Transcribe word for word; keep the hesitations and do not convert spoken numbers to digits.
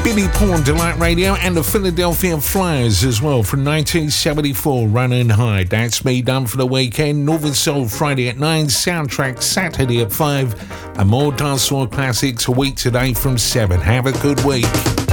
Billy Paul on Delight Radio, and the Philadelphia Flyers as well from nineteen seventy-four, Running High. That's me done for the weekend. Northern Soul Friday at nine, Soundtrack Saturday at five, and more dancehall classics a week today from seven. Have a good week.